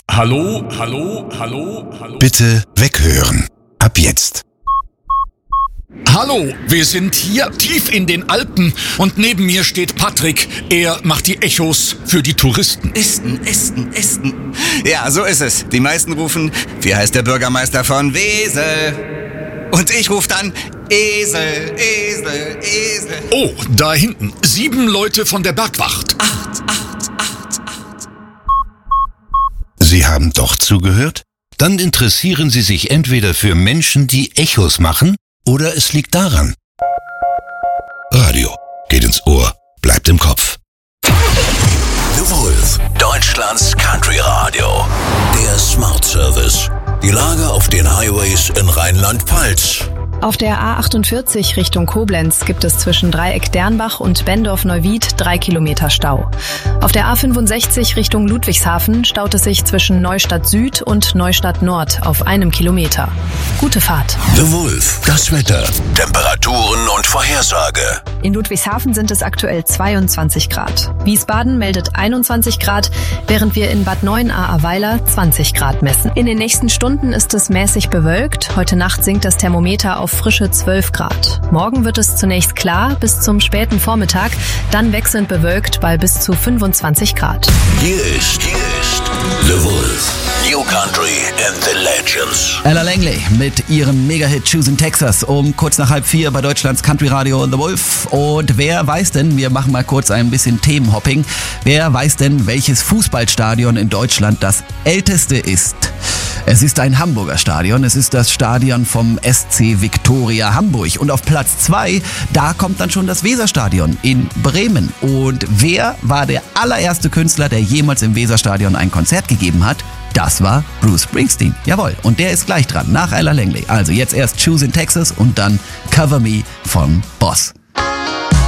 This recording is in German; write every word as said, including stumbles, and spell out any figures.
Hallo, hallo, hallo, hallo. Bitte weghören. Ab jetzt. Hallo, wir sind hier tief in den Alpen und neben mir steht Patrick. Er macht die Echos für die Touristen. Esten, Esten, Esten. Ja, so ist es. Die meisten rufen, wie heißt der Bürgermeister von Wesel? Und ich rufe dann, Esel, Esel, Esel. Oh, da hinten. Sieben Leute von der Bergwacht. Acht, acht, acht, acht. Sie haben doch zugehört? Dann interessieren Sie sich entweder für Menschen, die Echos machen, oder es liegt daran. Radio geht ins Ohr, bleibt im Kopf. The Wolf, Deutschlands Country Radio. Der Smart Service. Die Lage auf den Highways in Rheinland-Pfalz. Auf der A achtundvierzig Richtung Koblenz gibt es zwischen Dreieck-Dernbach und Bendorf-Neuwied drei Kilometer Stau. Auf der A fünfundsechzig Richtung Ludwigshafen staut es sich zwischen Neustadt Süd und Neustadt Nord auf einem Kilometer. Gute Fahrt. The Wolf, das Wetter, Temperaturen und Vorhersage. In Ludwigshafen sind es aktuell zweiundzwanzig Grad. Wiesbaden meldet einundzwanzig Grad, während wir in Bad Neuenahr-Ahrweiler zwanzig Grad messen. In den nächsten Stunden ist es mäßig bewölkt. Heute Nacht sinkt das Thermometer auf frische zwölf Grad. Morgen wird es zunächst klar bis zum späten Vormittag, dann wechselnd bewölkt bei bis zu fünfundzwanzig Grad. Hier ist, hier ist The Wolf. New Country and the Legends. Ella Langley mit ihrem Mega-Hit Choosing Texas um kurz nach halb vier bei Deutschlands Country Radio The Wolf. Und wer weiß denn, wir machen mal kurz ein bisschen Themenhopping, wer weiß denn, welches Fußballstadion in Deutschland das älteste ist? Es ist ein Hamburger Stadion, es ist das Stadion vom S C Viktoria Hamburg. Und auf Platz zwei, da kommt dann schon das Weserstadion in Bremen. Und wer war der allererste Künstler, der jemals im Weserstadion ein Konzert gegeben hat? Das war Bruce Springsteen. Jawohl, und der ist gleich dran, nach Ella Langley. Also jetzt erst Choosing Texas und dann Cover Me von Boss.